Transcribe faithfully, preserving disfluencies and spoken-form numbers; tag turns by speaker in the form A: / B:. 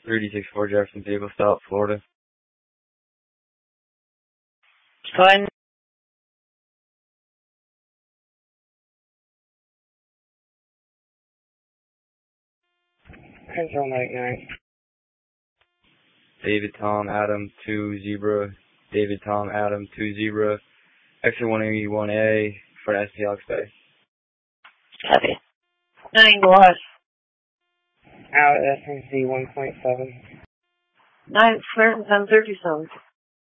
A: three D six four Jefferson Vehicle Stop, Florida.
B: Fine. Control ninety-nine.
A: David Tom Adam two Zebra. David Tom Adam two Zebra. Extra one eighty-one A for S T Alex Bay.
B: Copy. Nine what?
C: Out at S M C one point seven.
B: Nine, square, ten thirty-seven.